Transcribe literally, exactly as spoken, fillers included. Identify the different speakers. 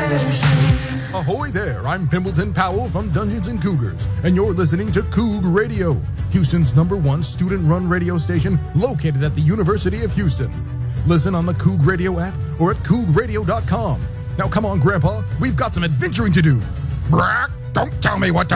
Speaker 1: Ahoy there, I'm Pimbleton Powell from Dungeons and Cougars, and you're listening to Coug Radio, Houston's number one student-run radio station located at the University of Houston. Listen on the Coug Radio app or at coug radio dot com. Now come on, Grandpa, we've got some adventuring to do.
Speaker 2: Brack, don't tell me what to